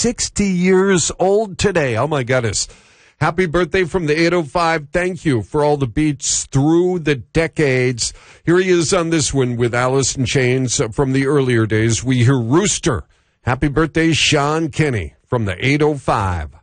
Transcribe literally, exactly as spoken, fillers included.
sixty years old today. Oh, my goodness. Happy birthday from the eight oh five. Thank you for all the beats through the decades. Here he is on this one with Alice in Chains from the earlier days. We hear Rooster. Happy birthday, Sean Kinney from the eight oh five.